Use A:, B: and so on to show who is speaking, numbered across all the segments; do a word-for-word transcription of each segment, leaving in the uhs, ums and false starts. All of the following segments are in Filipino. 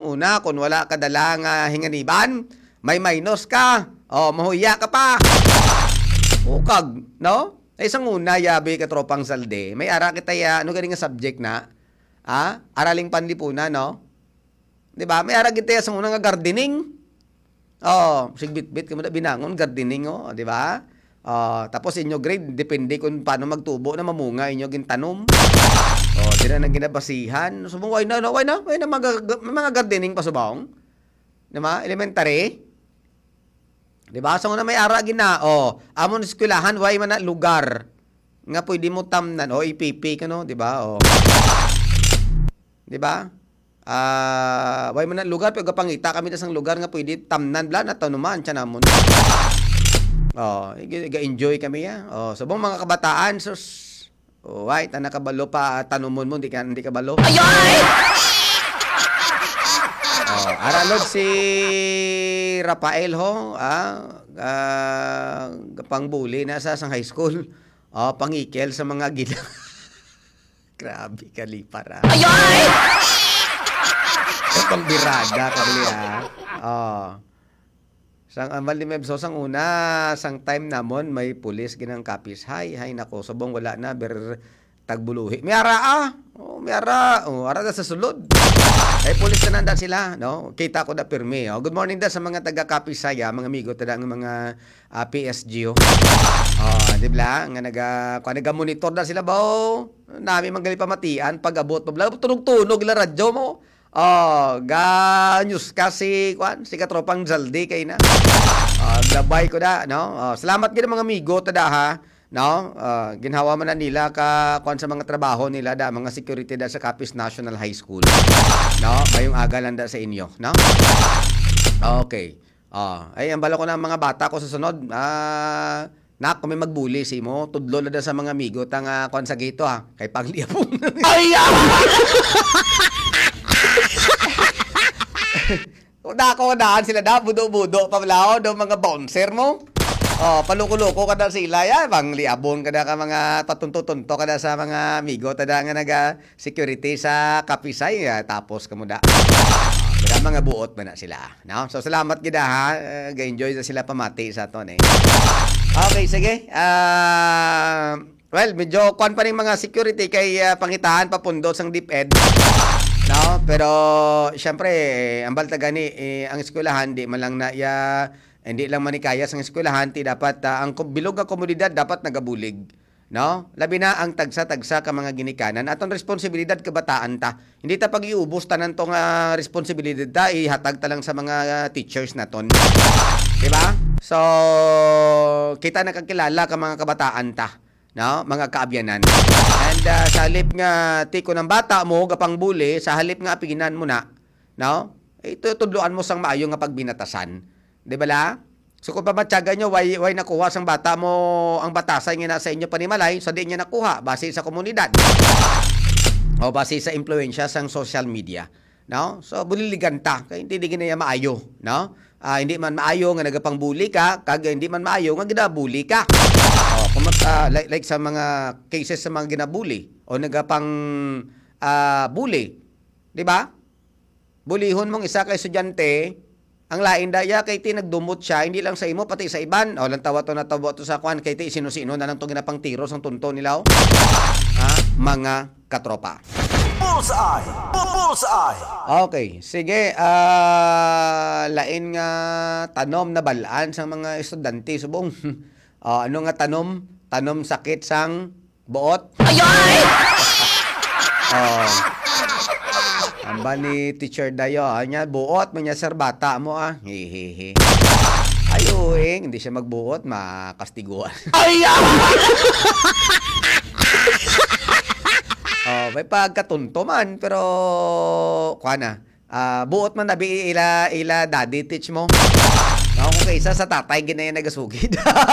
A: una, kung wala ka dalang uh, hinganiban, may minus ka, o mahuya ka pa. Ukag, no? Ay isang una, yabi ka tropang salde. May ara kita ya, ano galing nga subject na? Ah, araling panlipunan, no? 'Di ba? May ara kita ya sa una nga gardening. Oh, sigbit-bit ka mo na binangon gardening, oh, 'di ba? Oh, tapos inyo grade depende kung paano magtubo na mamunga inyo gintanom. Oh, di na nang ginabasihan. Subong why na, no? Why na? Why na mga, mga gardening pa subong? 'Di ba? Elementary. 'Di ba? Sa una may ara gina, oh, amon eskwelahan why man na lugar nga pwede mo tamnan, oh, ipipi ka no, 'di ba? Oh. 'Di ba? Ah, uh, why man na lugar pero pangita kami sa lugar nga pwede tamnan bla na tanuman tiyan namon. Oh, ga-enjoy kami ya. Oh, subong mga kabataan sus. Oh, why ta nakabalo pa tanumon mo hindi ka hindi ka balo. Ayoy! Oh, aralod si Rafael ho, ah, uh, pangbuli na sa sang high school. Oh, pangikel sa mga gila. Grabe kalipara. Ayoy! Pang birada kali ah. Oh. Sang amal ni Mebso sang una, sang time namon may pulis ginang kapis. Hay, hay nako, subong wala na ber tagbuluhi. May ara ah. Oh, may ara. Oh, ara na sa sulod. Ay pulis na nanda sila, no? Kita ko na pirmi. Oh. Good morning da sa mga taga kapis saya, mga amigo tada ng mga uh, P S G oh. Oh, di ba? Nga naga kuan naga monitor da sila ba? Nami manggali pamatian pag abot pa bla tunog-tunog la radyo mo. Oh, ga news kasi kuan si katropang Zaldi kay na. Oh, gabay ko da, no? Oh, salamat gid mga amigo tada ha. No? Uh, ginhawa man na nila ka kuan sa mga trabaho nila da mga security da sa Capiz National High School. No? Mayong aga lang da sa inyo, no? Okay. Oh, ay ang bala ko ng mga bata ko sa sunod. Ah, uh, nak kami magbuli si mo, tudlo na da sa mga amigo tang uh, kuan sa gito ha. Kay pagliapon. Ay! Dako daan sila da budo-budo pablao do mga bouncer mo. Oh, paluko-luko kada sila ya, bang liabon kada ka mga patunto-tunto kada sa mga amigo tada nga naga security sa Kapisay ya, tapos kamo da. Kada mga buot man na sila, no? So salamat gid ha. Uh, ga-enjoy sa sila pamati sa aton eh. Okay, sige. Ah, uh, well, medyo kwan pa ring mga security kay uh, pangitahan papundot sang DepEd. No, pero syempre ang balta gani eh, ang eskwelahan di man lang na ya hindi lang manikaya sang eskwelahan ti dapat uh, ang bilog nga komunidad dapat nagabulig, no? Labi na ang tagsa-tagsa ka mga ginikanan aton responsibilidad kabataan ta. Hindi ta pag-iubos tanan tong uh, responsibilidad ta ihatag ta lang sa mga uh, teachers naton. Di ba? So kita nakakilala ka mga kabataan ta. No, mga kaabyanan. And uh, sa halip nga tiko ng bata mo gapang buli, sa halip nga apiginan mo na, no? Ito tudloan mo sang maayo nga pagbinatasan. Di ba la? So kung pamatyaga nyo, why, why nakuha sang bata mo ang batasan nga nasa inyo panimalay, so di niya nakuha, base sa komunidad. O base sa impluensya sang social media. No? So buliligan ta, kaya hindi di ginaya maayo, no? Uh, hindi man maayo nga nagapangbuli ka, kag hindi man maayo nga ginabuli ka. Oh, kumat uh, like, like sa mga cases sa mga ginabuli o nagapang uh, bully, 'di ba? Bulihon mong isa ka estudyante, ang lain daya kay ti nagdumot siya, hindi lang sa imo pati sa iban. O lang tawa to na tawo to sa kwan kay ti sino-sino na lang to ginapang tiro sang tunto nila. Ha? Mga katropa. Bullseye! Bullseye! Okay, sige. Uh, lain nga tanom na balaan sa mga estudyante subong. Uh, ano nga tanom? Tanom sakit sang buot. Ayoy! Oh. Amba ni teacher dayo, anya buot mo niya sir bata mo ah. Hehehe. Ayo eh, hindi siya magbuot, makastiguan. Ay! Oh, may pagkatunto man pero kuana. Ah, uh, buot man nabi ila ila daddy teach mo. No, kung kaysa sa tatay ginaya nagasugid.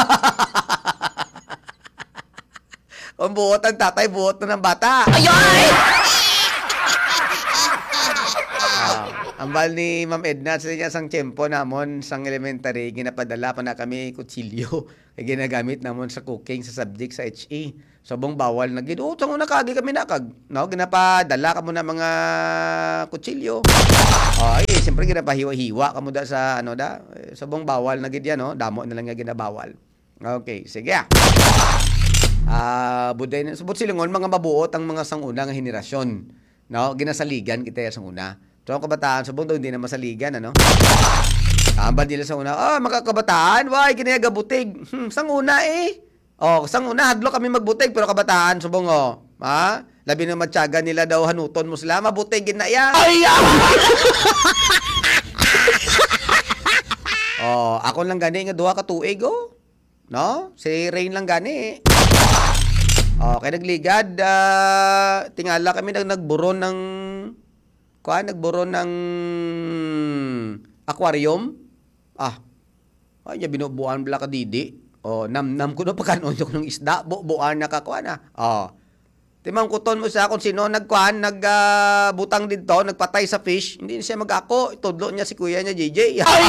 A: Ang buot ang tatay, buot na ng bata. Ayoy! Uh, ang bal ni Ma'am Edna sa niya sang tiyempo namon sang elementary, ginapadala pa na kami kutsilyo. Kaya ginagamit namon sa cooking sa subject sa H E. Sobong bawal na gid. Oh, tango na kagi kami nakag. No, ginapadala ka mo na mga kutsilyo. Oh, Siyempre ginapahiwa-hiwa kamo da sa ano da, sa bong bawal na gid yan, no? Damo na lang nga ginabawal. Okay, sige. Ah, buday na subot silingon mga mabuot ang mga sanguna nga henerasyon, no? Ginasaligan kita sa una. So ang kabataan subot hindi na masaligan, ano? Ambal nila sa una, ah, mga kabataan, why ginayaga butig? Hmm, sanguna eh. Oh, sanguna hadlo kami magbutig pero kabataan subong oh. Ha? Labi na matyaga nila daw hanuton mo sila, mabutig na iya. Ay! Oh, ako lang gani nga duha ka tuig oh. No? Si Rain lang gani. Oh, kay nagligad uh, tingala kami nag nagburon ng kuan nagburon ng aquarium. Ah. Ay, ya binubuan bala ka didi. Oh, nam-nam ko na pagkanon ko ng isda, bubuan na ka kuan ah. Oh. Timang kuton mo sa kung sino nagkuhan, nagbutang uh, dito, nagpatay sa fish, hindi siya mag-ako, itudlo niya si kuya niya, J J. Ay!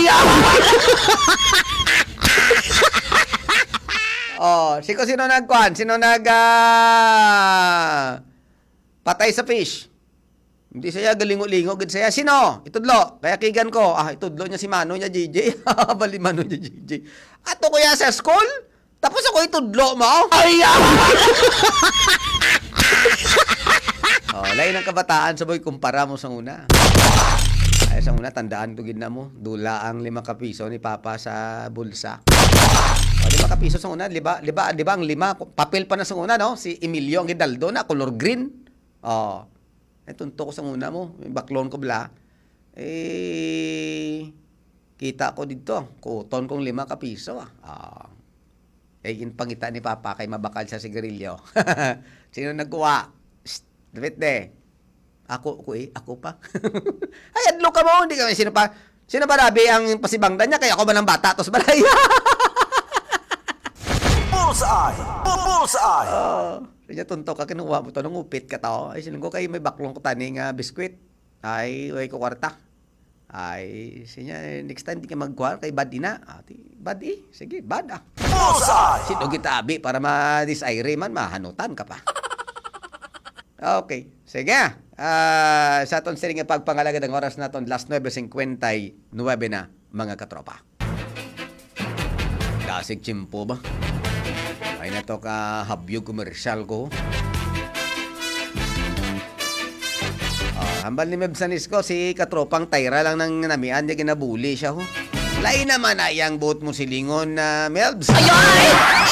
A: Oh, sino sino nagkuhan? Sino nag uh, patay sa fish? Hindi siya galingo-lingo, gid siya. Sino? Itudlo. Kaya kigan ko, ah, itudlo niya si Mano niya, J J. Bali Mano niya, J J. Ato kuya sa school? Tapos ako itudlo mo? Ay! Oh, lain ng kabataan saboy kumpara mo sa una. Ay sa una tandaan to gid na mo, dula ang lima ka piso ni Papa sa bulsa. Oh, lima ka piso sa una, liba, liba, di ba ang lima papel pa na sa una no? Si Emilio ang gidaldo na color green. Oh. Ay tunto ko sa una mo, baklon ko bla. Eh kita ko dito, kuton kong lima ka piso ah. Oh. Eh in pangita ni Papa kay mabakal sa sigarilyo. Sino nagkuha? Dapat de. Ako, ako eh, ako pa. Ay, adlo ka mo, hindi kami, sino pa, sino ba rabi ang pasibangdan niya, kaya ako ba ng bata, tos balay. Bullseye! Bullseye! Oh, kaya tunto ka, kinuha mo to, nung upit ka to, ay, sinong ko kayo may baklong ko taning uh, biskwit, ay, way ko kwarta. Ay, sinya, next time di ka magkuha, kay bad ina. Ati, bad eh, sige, bad ah. Bullseye! Sino kita abi, para ma-disaire man, mahanutan ka pa. Okay. Sige. Uh, sa aton siring pagpangalagad ng oras naton last nine fifty-nine na mga katropa. Dasig chimpo ba? Ay na to ka habyog komersyal ko. Uh, hambal ni Mebsanis ko si katropang Tyra lang nang namian niya ginabuli siya ho. Lain naman ay ang buot mo silingon na uh, Melbs. Ayay!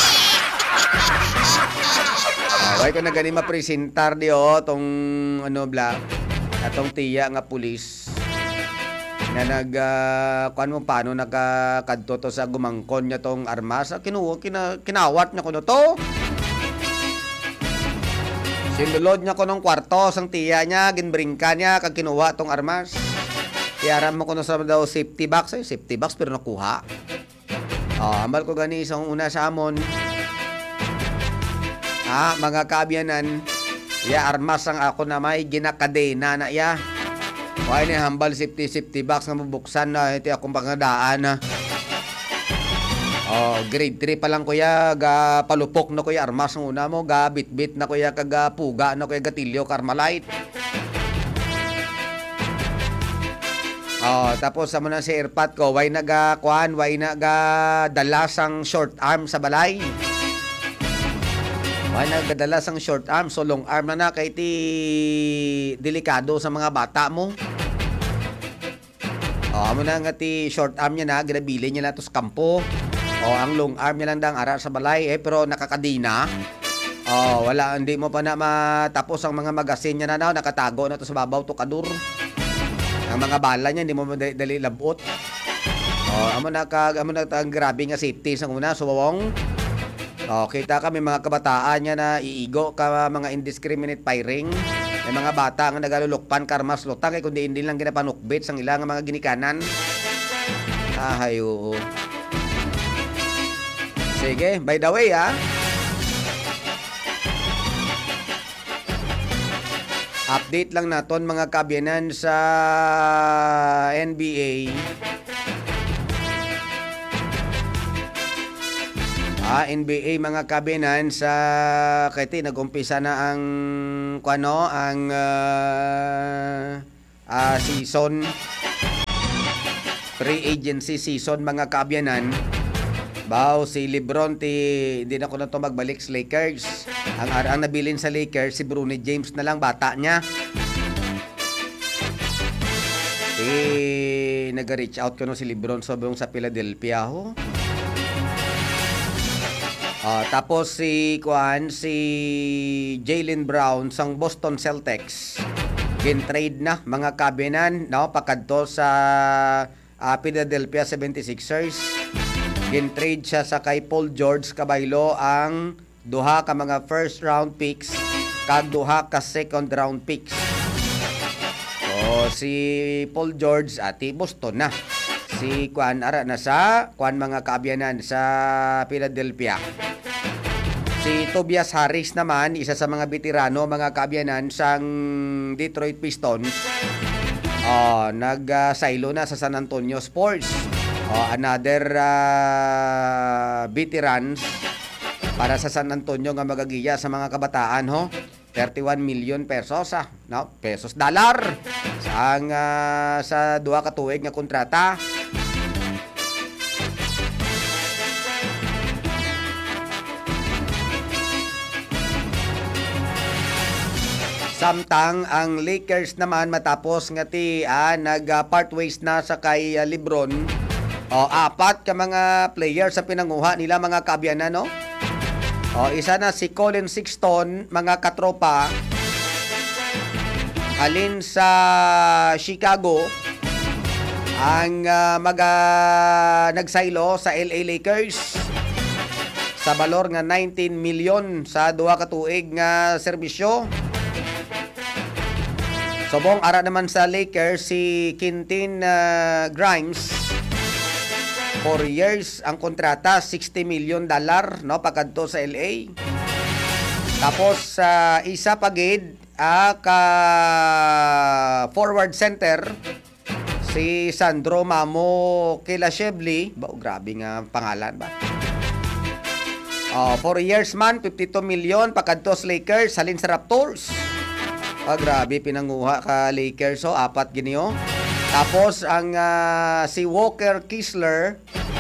A: Ay ko na gani mapresentar di oh tong ano bla atong tiya nga pulis na nag uh, kuan mo paano nakakadto to sa gumangkon niya tong armas kinuha kina, kinawat niya kuno to sinulod niya ko ng kwarto sang tiya niya ginbringka niya kag kinuha tong armas tiyaran mo kuno sa daw safety box eh safety box pero nakuha oh ambal ko gani isang una sa amon. Ah, mga kabyanan, ya armas ang ako na may ginakadena na ya. Why ni hambal safety safety box nga mabuksan na iti akong pangadaan na. Oh, grade three pa lang kuya, ga palupok na kuya armas ng una mo, ga bit-bit na kuya kaga puga na kuya gatilyo Carmelite. Oh, tapos sa muna si airpot ko, why naga kuan, why naga dalasang short arm sa balay. Ay, nagdadala sang short arm, so long arm na na, kay ti delikado sa mga bata mo. O, amo na nga ti short arm niya na, ginabili niya na to sa kampo. O, ang long arm niya lang dang arar sa balay, eh, pero nakakadina. O, wala, hindi mo pa na matapos ang mga magasin niya na na, nakatago na to sa babaw to kadur. Ang mga bala niya, hindi mo dali, dali labot. O, amo na, kag, amo na, ang grabe nga safety sa una, so wawong. Oh, kita kami mga kabataan niya na iigo ka mga indiscriminate firing. May mga bata nga nagalulukpan karmas lutang kay kundi hindi lang ginapanukbit sang ilang mga ginikanan. Ah, hayo. Sige, by the way ah. Update lang naton mga kabyanan sa N B A. Ah, N B A mga kabinan sa kati nag-umpisa na ang kuano ang uh, uh, season. free agency season mga kaabyanan. Bao si LeBron ti hindi na ko na to magbalik sa Lakers. Ang ang nabilin sa Lakers si Bronny James na lang, bata niya. Eh nag-reach out ko no si LeBron sobong sa Philadelphia ho. Ah, tapos si kuan si Jaylen Brown sang Boston Celtics. Gin-trade na mga kabinan no pakadto sa uh, Philadelphia seventy-sixers. Gin-trade siya sa kay Paul George kabaylo ang duha ka mga first round picks kag duha ka second round picks. So si Paul George ati Boston na. Si kuan ara na sa kuan mga kaabyanan sa Philadelphia. Si Tobias Harris naman, isa sa mga veterano, mga kaabyanan sang Detroit Pistons. Uh, nag-silo uh, na sa San Antonio Spurs. Uh, another uh, veterans para sa San Antonio nga magagiya sa mga kabataan ho. thirty-one million pesos ah, no? Pesos dollar. Sang uh, sa duha ka tuig nga kontrata. Samtang ang Lakers naman matapos nga ti ah, nag uh, part ways na sa kay uh, LeBron. O apat ka mga players sa pinanguha nila mga kaabyanan no. O isa na si Colin Sexton mga katropa. Alin sa Chicago ang uh, mag uh, nagsaylo sa L A Lakers sa balor nga nineteen million sa duha ka tuig nga serbisyo. Sobong ara naman sa Lakers si Quentin uh, Grimes. four years ang kontrata, sixty million dollar no pagkadto sa L A. Tapos sa uh, isa pagid uh, ka forward center si Sandro Mamo Kilashevli. Ba grabe nga pangalan ba. Uh, four years man, fifty-two million pagkadto sa Lakers halin sa Raptors. Ah, grabe, pinanguha ka Lakers, so apat ginyo. Tapos, ang uh, si Walker Kessler,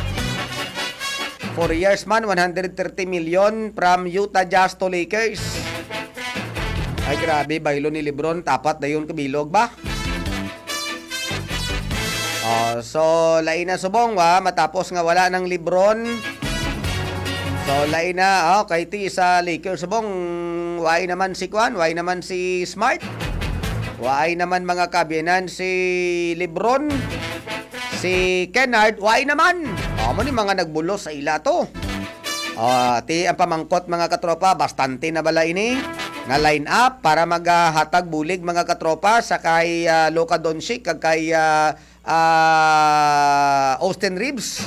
A: four years man, one hundred thirty million from Utah Jazz to Lakers. Ay, grabe, baylo ni LeBron, tapat na yun kabilog ba? Uh, so, lain na subong, wa, matapos nga wala ng LeBron. So, lain na, oh, kay ti sa Lakers subong, why naman si Kwan, why naman si Smart, why naman mga kabiyanan si LeBron, si Kennard, why naman? O, mo ni mga nagbulos sa ila to. O, ti ang pamangkot mga katropa, bastante na bala ini, nga line up para maghatag bulig mga katropa sa kay uh, Luka Doncic kag kay uh, uh, Austin Reeves.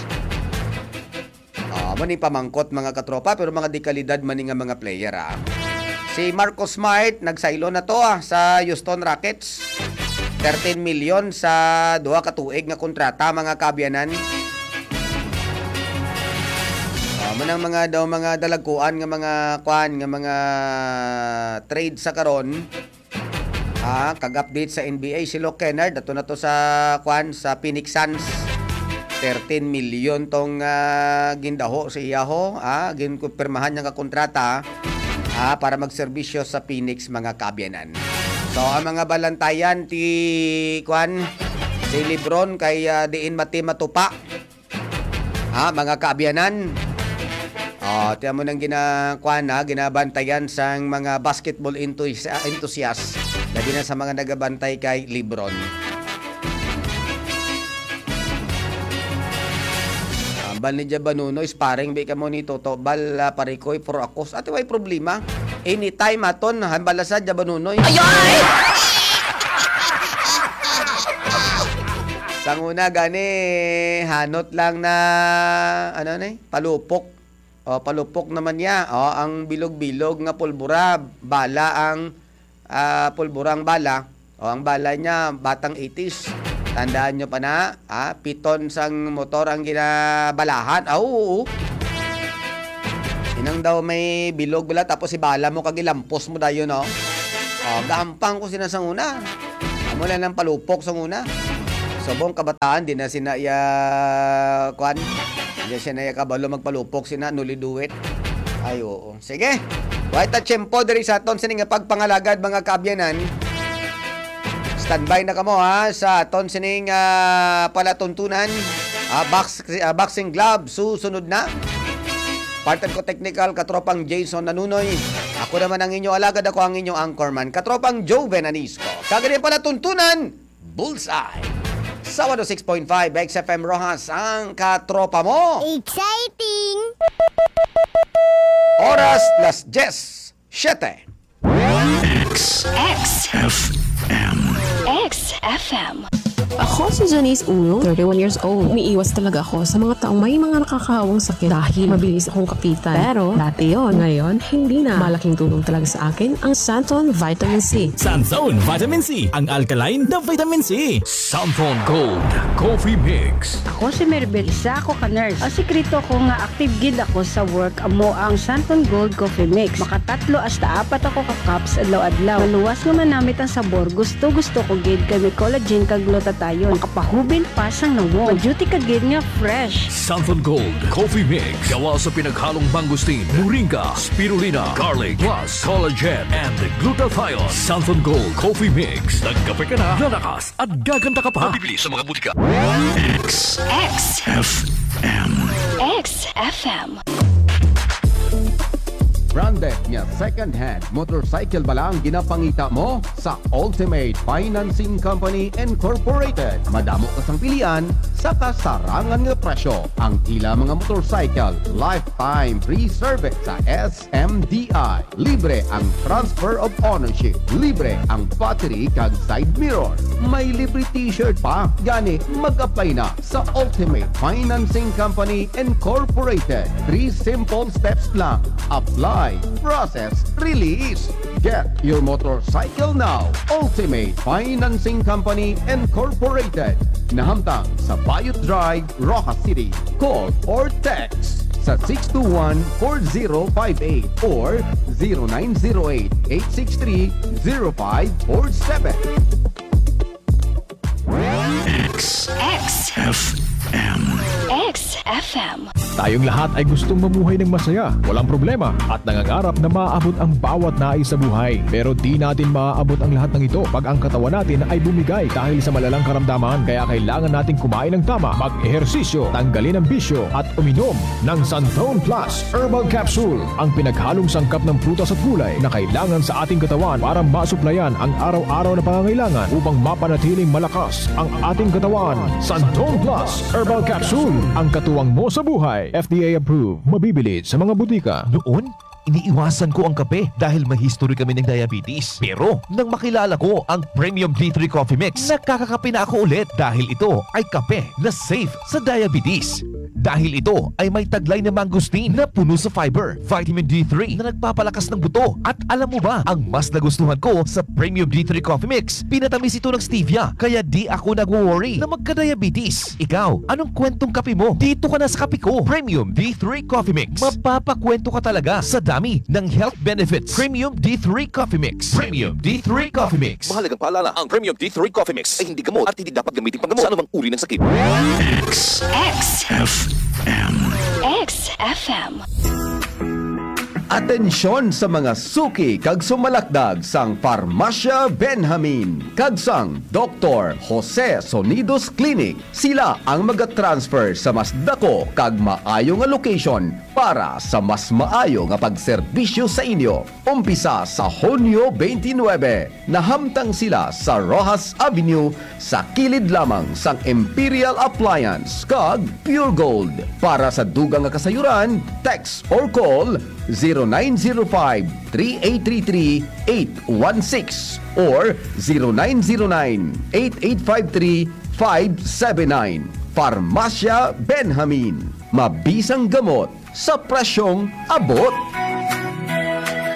A: O, mo ni pamangkot mga katropa, pero mga dekalidad man nga mga player ah. Si Marcus Smart, nagsaylo na to ah, sa Houston Rockets. thirteen million sa duha ka tuig nga kontrata mga kaabyanan. Uh, manang mga daw mga dalagkuan nga mga kuan nga mga trade sa karon. Ah, kag-update sa N B A si Luke Kennard ato na to sa kuan sa Phoenix Suns. thirteen million tong uh, gindaho sa iyaho, ah, ginkumpirmahan nga kontrata. Ah, para magserbisyo sa Phoenix mga kaabyanan. So ang mga balantayan ti Kwan si LeBron kay uh, diin mati matupa. Ah, mga kaabyanan. Oh, tiyan mo nang ginakuan na ginabantayan sang mga basketball enthusiast. Labi na sa mga nagabantay kay LeBron. Bal ni Jabanuno sparring be ka mo ni Toto bal uh, parikoy for akos at way problema anytime aton hambala sa Jabanuno ayoy sanguna gani hanot lang na ano ni palupok o palupok naman niya o ang bilog-bilog nga pulbura bala ang uh, pulburang bala o ang bala niya batang eighties. Tandaan nyo pa na, ah, piton sang motor ang ginabalahan. Ah, oo, oo. Inang daw may bilog bala, tapos ibala mo kagilampos mo dayo, no? Oh, gampang ko sinasanguna. Amula ng palupok sa una. Subong kabataan, di na sinaya, kwan, di na sinaya kabalo magpalupok, sina nuliduwit. Ay, oo. Sige, white at tiyempo, diri sa aton sining pagpangalagad mga kaabyanan. Standby na kamo ha, sa aton sining uh, palatuntunan. Uh, box, uh, boxing glove, susunod na. Partner ko technical, katropang Jason Nanunoy. Ako naman ang inyong alagad, ako ang inyong anchorman, katropang Joe Benanisco. Kagaling pala tuntunan, Bullseye. Sa one oh six point five X F M Rojas, ang katropa mo.
B: Exciting!
A: Oras las diez, siete.
C: X F M
B: X F M.
D: Ako si Janice Uno, thirty-one years old. Umiiwas talaga ako sa mga taong may mga nakakahawang sakit dahil mabilis akong kapitan. Pero dati yun. Ngayon, hindi na. Malaking tulong talaga sa akin ang Santon Vitamin C.
E: Santon Vitamin C, ang alkaline na vitamin C.
C: Santon Gold Coffee Mix.
F: Ako si Maribel, isa ako ka-nurse. Ang sikreto ko nga active gid ako sa work amo ang Santon Gold Coffee Mix. Makatatlo hasta apat ako ka-cups adlaw-adlaw. Maluwas nga manamit ang sabor. Gusto-gusto ko gid kay may collagen kag glutathione. Makapahubin pa sang nawong. Maduty ka gid nga fresh.
C: Santon Gold Coffee Mix. Gawa sa pinaghalong mangustin, moringa, spirulina, garlic, plus collagen and glutathione. Santon Gold Coffee Mix. Nagkape ka na, lalakas at gaganda ka pa. Bibili sa mga butika. X
B: X
C: F M
B: X F M.
A: Branded niya second-hand motorcycle ba lang ginapangita mo sa Ultimate Financing Company Incorporated. Madamo ka sang pilian sa kasarangan nga presyo. Ang ila mga motorcycle lifetime free service sa S M D I. Libre ang transfer of ownership. Libre ang battery kag side mirror. May libre t-shirt pa. Gani mag-apply na sa Ultimate Financing Company Incorporated. Three simple steps lang. Apply, process, release. Get your motorcycle now. Ultimate Financing Company Incorporated. Nahamtang sa Bayot Drive, Rojas City. Call or text sa six two one, four zero five eight or zero nine zero eight, eight six three, zero five four seven.
C: X
B: X
C: F M
B: X F M.
E: Tayong lahat ay gustong mamuhay ng masaya, walang problema, at nangangarap na maaabot ang bawat nais sa buhay. Pero di natin maaabot ang lahat ng ito pag ang katawan natin ay bumigay dahil sa malalang karamdaman. Kaya kailangan nating kumain ng tama, mag-ehersisyo, tanggalin ang bisyo, at uminom ng Santon Plus Herbal Capsule, ang pinaghalong sangkap ng prutas at gulay na kailangan sa ating katawan para masuplayan ang araw-araw na pangangailangan upang mapanatiling malakas ang ating katawan. Santon Plus Herbal Capsule, ang katuwang mo sa buhay. F D A approved. Mabibili sa mga butika.
G: Noon, iniiwasan ko ang kape dahil may history kami ng diabetes. Pero nang makilala ko ang Premium D three Coffee Mix, nakakakape na ako ulit dahil ito ay kape na safe sa diabetes. Dahil ito ay may taglay na mangustin na puno sa fiber, vitamin D three na nagpapalakas ng buto. At alam mo ba, ang mas nagustuhan ko sa Premium D three Coffee Mix, pinatamis ito ng stevia, kaya di ako nag-worry na magka-diabetes. Ikaw, anong kwentong kape mo? Dito ka na sa kape ko. Premium D three Coffee Mix. Mapapakwento ka talaga sa dami ng health benefits. Premium D three Coffee Mix. Premium D three Coffee Mix.
H: Mahalagang paalala, ang Premium D three Coffee Mix ay hindi gamot at hindi dapat gamitin panggamot sa anumang uri ng sakit.
C: X
B: X
C: F M
B: X F M.
A: Atensyon sa mga suki kag sumalakdag sang Farmasya Benjamin kag sang Doctor Jose Sonidos Clinic. Sila ang maga-transfer sa mas dako kag maayo nga location para sa mas maayo nga pagserbisyo sa inyo. Umpisa sa Hunyo twenty-nine. Nahamtang sila sa Rojas Avenue sa kilid lamang sang Imperial Appliance kag Pure Gold. Para sa dugang nga kasayuran, text or call zero nine zero five, three eight three three, eight one six or zero nine zero nine, eight eight five three, five seven nine. Farmasya Benjamin. Mabisang gamot sa presyong abot.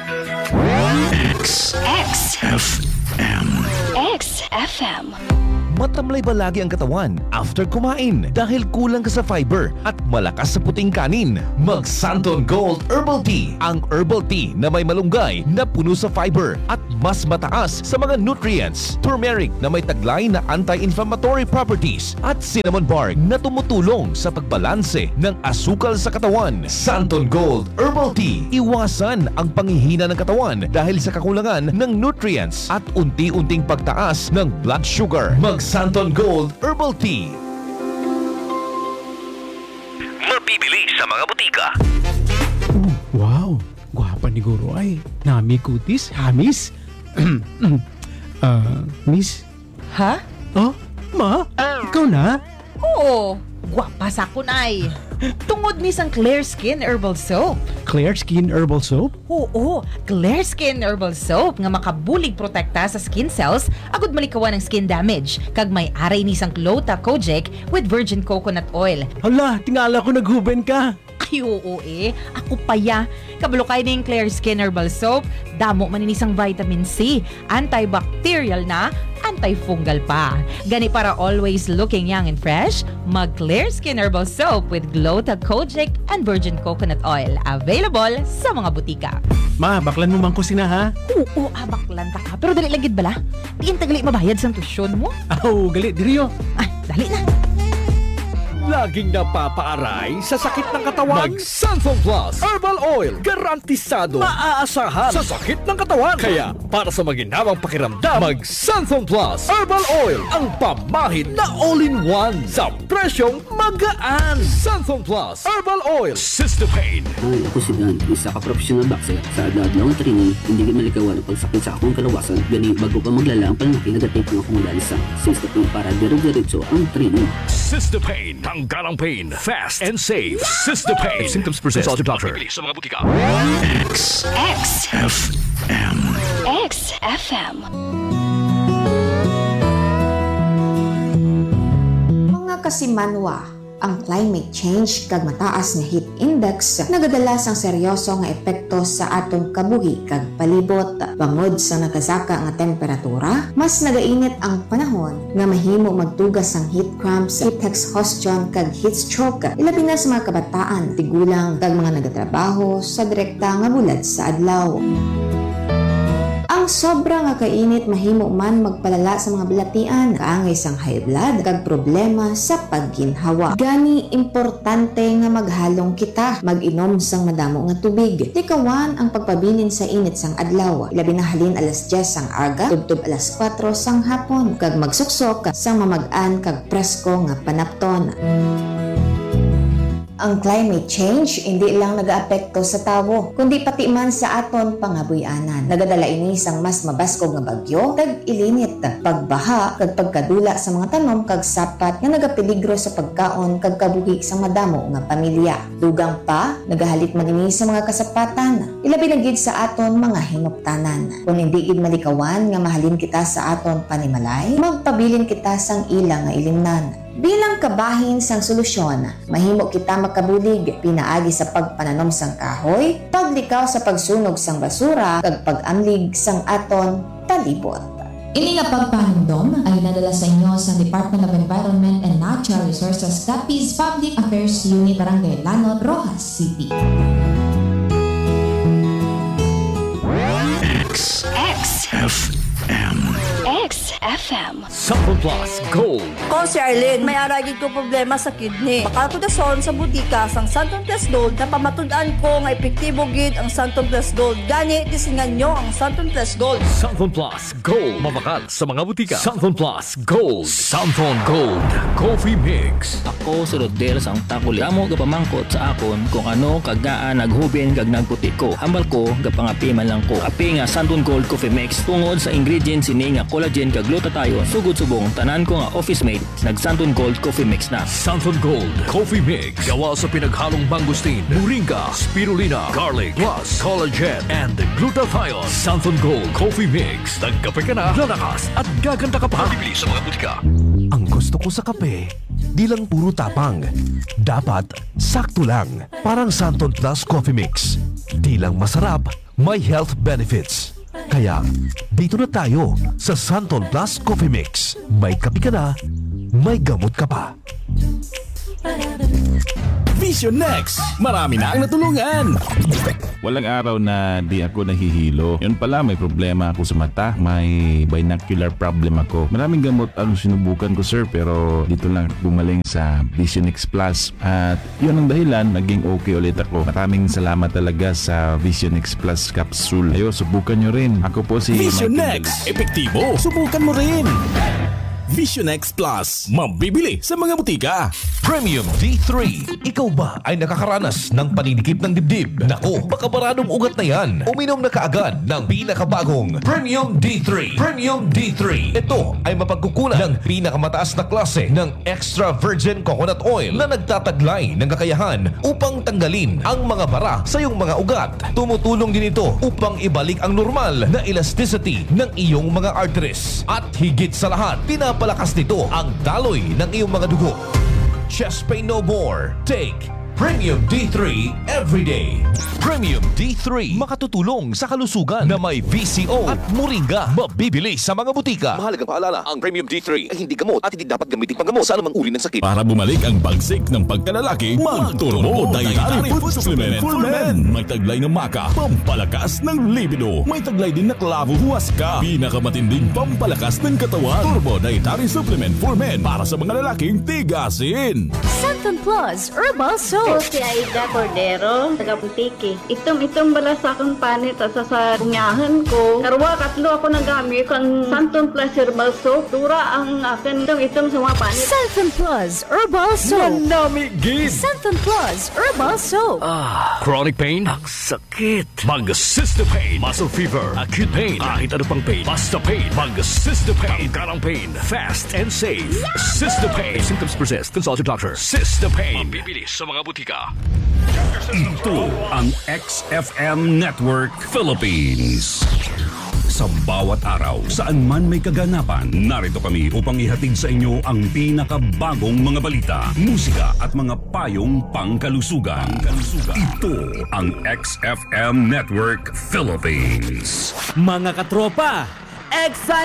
C: X
B: X
C: F M
B: X F M.
G: matamlay ba lagi ang katawan after kumain dahil kulang ka sa fiber at malakas sa puting kanin? Mag Santon Gold Herbal Tea, ang herbal tea na may malunggay na puno sa fiber at mas mataas sa mga nutrients. Turmeric na may taglay na anti-inflammatory properties at cinnamon bark na tumutulong sa pagbalanse ng asukal sa katawan. Santon Gold Herbal Tea, iwasan ang panghihina ng katawan dahil sa kakulangan ng nutrients at unti-unting pagtaas ng blood sugar. Mag Santon Gold Herbal Tea.
C: Mabibili sa mga butika.
I: Wow, gwapa ni Guro ay. Nami kutis, hamis. Ah, miss?
J: Ha?
I: Oh, ma? Ikaw na?
J: Oo, gwapa sa kunay. Tungod ni sang Clear Skin Herbal Soap.
I: Clear Skin Herbal Soap?
J: Oo, Clear Skin Herbal Soap nga makabulig protekta sa skin cells agud malikawan ng skin damage kag may aray ni sang Clota Kojic with virgin coconut oil.
I: Hala, tingala ko naghuben ka.
J: Ay oo eh, ako pa ya. Kabalo kay ning Clear Skin Herbal Soap, damo man ni sang vitamin C, antibacterial na, antifungal pa. Gani para always looking young and fresh, mag Clear Skin Herbal Soap with Glota Kojic and virgin coconut oil. Available sa mga butika.
I: Ma, baklan mo man ko sina ha?
J: Oo, abaklan ta ka. Pero dali lagid bala. Diin tagali mabayad sa tusyon mo.
I: Aw, gali, diriyo.
J: Ay, dali na.
C: Laging napapaaray sa sakit ng katawan. Mag Santon Plus Herbal Oil. Garantisado. Maaasahan sa sakit ng katawan. Kaya para sa maginhawang pakiramdam, mag Santon Plus Herbal Oil. Ang pamahid na all-in-one sa presyong magaan. Santon Plus Herbal Oil. Cystopain.
K: Ay, ako si Dan, isa ka professional boxer. Sa adlaw ng training, hindi ka malikawan ang pagsakit sa akong kalawasan. Gani, bago pa maglala ang palaki, nagatake ng akong dalisa. Cystopain para dero-derecho ang training.
C: Cystopain. Tanggalang pain. Fast and safe. Cystopain. If symptoms persist, consult your doctor. Sa mga butika.
B: X X F M X F M.
L: Mga kasimanwa, ang climate change kag mataas nga heat index nagadala sang seryoso nga epekto sa atong kabuhi kag palibot. Bangod sa nakasaka nga temperatura, mas nagainit ang panahon nga mahimo magtugas sang heat cramps, heat exhaustion kag heat stroke. Ilabi na sa mga kabataan, tigulang kag mga nagatrabaho sa direkta nga bulad sa adlaw. Ang sobra nga kainit mahimo man magpalala sa mga balatian, kaangay sang high blood kag problema sa pagginhawa. Gani importante nga maghalong kita, mag-inom sang madamo nga tubig. Tikawan ang pagpabilin sa init sang adlaw. Ilabi na halin alas diyes sang aga, tubtob alas kwatro sang hapon, kag magsuksok sang mamag-an kag presko nga panapton. Ang climate change hindi lang nagaapekto sa tawo, kundi pati man sa aton pangabuyanan. Nagadala ini sang mas mabaskog nga bagyo kag ilinit, pagbaha kag pagkadula sa mga tanom kag sapat nga nagapeligro sa pagkaon kag kabuhi sa madamo nga pamilya. Dugang pa, nagahalit man ini sa mga kasapatan, ilabi na gid sa aton mga hinuptanan. Kung hindi gid malikawan nga mahalin kita sa aton panimalay, magpabilin kita sang ila nga ilingnan. Bilang kabahin sang solusyon, mahimo kita makabulig pinaagi sa pagpananom sang kahoy, paglikaw sa pagsunog sang basura, kag pag-amlig sang aton palibot.
M: Ini nga pagpahandom ay nadala sa inyo sa Department of Environment and Natural Resources Capiz Public Affairs Unit Barangay Lanot, Rojas City.
B: X X F M X F M
C: Santon Plus Gold.
N: Ko si Arlene, may aragid ko problema sa kidney. Baka ko dason sa butika sang Santon Plus Gold na pamatud-an ko nga epektibo gid ang Santon Plus Gold. Gani tisingan nyo ang Santon Plus Gold.
C: Santon Plus Gold. Mabakal sa mga butika. Santon Plus Gold. Santon Gold Coffee Mix.
O: Ako si Rodel sang takuli. Amo gapamangkot sa akon kung ano kagaan naghubin kag nagputi ko. Hambal ko gapangapi man lang ko. Api nga Santon Gold Coffee Mix tungod sa ingredients ini nga collagen kag glutathione. Sugod subong tanan ko nga office mate nag Santon Gold Coffee Mix na.
C: Santon Gold Coffee Mix. Gawa sa pinaghalong mangosteen, moringa, spirulina, garlic, plus collagen and glutathione. Santon Gold Coffee Mix. Nagkape ka na, lalakas at gaganda ka pa. Bibili sa mga butika.
G: Ang gusto ko sa kape, di lang puro tapang. Dapat sakto lang. Parang Santon Plus Coffee Mix. Di lang masarap, may health benefits. Kaya, dito na tayo sa Santon Plus Coffee Mix. May kape ka na, may gamot ka pa.
P: Vision Next! Marami na ang natulungan! Walang araw na di ako nahihilo. Yun pala, may problema ako sa mata. May binocular problem ako. Maraming gamot ang sinubukan ko, sir, pero dito lang bumaling sa Vision X Plus. At yun ang dahilan, naging okay ulit ako. Maraming salamat talaga sa Vision X Plus capsule. Ayo, subukan nyo rin. Ako po si
Q: Vision
P: Michael
Q: Next!
P: Del-
Q: Epektibo! Subukan mo rin! Vision X Plus, mabibili sa mga butika.
G: Premium D three. Ikaw ba ay nakakaranas ng paninikip ng dibdib? Nako, baka maradong ugat na yan. Uminom na kaagad ng pinakabagong Premium D three. Premium D three. Ito ay mapagkukunan ng pinakamataas na klase ng extra virgin coconut oil na nagtataglay ng kakayahan upang tanggalin ang mga bara sa iyong mga ugat. Tumutulong din ito upang ibalik ang normal na elasticity ng iyong mga arteries. At higit sa lahat, pinapalakas nito ang daloy ng iyong mga dugo. Chest pain no more. Take Premium D three everyday. Premium D three makatutulong sa kalusugan na may V C O at moringa. Mabibili sa mga butika.
H: Mahalagang paalala, ang Premium D three ay hindi gamot at hindi dapat gamitin panggamot sa anumang uri ng sakit.
Q: Para bumalik ang bagsik ng pagkalalaki, mag-Turbo Dietary Food Supplement for Men. May taglay na maka, pampalakas ng libido. May taglay din na klavo huwaska, pinakamatinding pampalakas ng katawan. Turbo Dietary Supplement for Men para sa mga lalaking tigasin.
R: Santon Plus Herbal Soap. Ako si Aida Cordero, taga Putiki. Itong-itong bala sa akong panit at sa, sa punyahan ko. Karwa, katlo ako nagamit ang Santon Plus Herbal Soap. Dura ang akin itong-itong sa mga panit.
J: Santon Plus Herbal Soap.
P: Manamigin!
J: Santon Plus Herbal Soap.
C: Ah, chronic pain? Ang sakit. Mag-Cysta Pain. Muscle fever. Acute pain. Kahit ano pang pain. Basta pain. Mag-Cysta Pain. Karang pain. Fast and safe. Cysta Pain. If symptoms persist, consult your doctor. Cysta Pain. Mabibili sa mga butika.
Q: Ito ang X F M Network Philippines. Sa bawat araw, saan man may kaganapan, narito kami upang ihatid sa inyo ang pinakabagong mga balita, musika at mga payong pangkalusugan. Ito ang X F M Network Philippines.
P: Mga katropa, Excited!